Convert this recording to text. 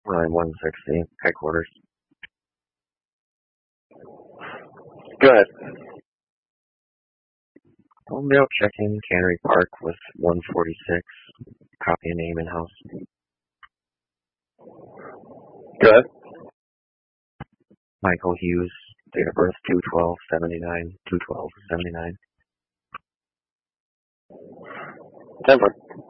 Line 160, headquarters. Go ahead. Homedale check-in, Cannery Park with 146. Copy and name in-house. Go ahead. Michael Hughes, date of birth 2/12/79, 2/12/79. Denver.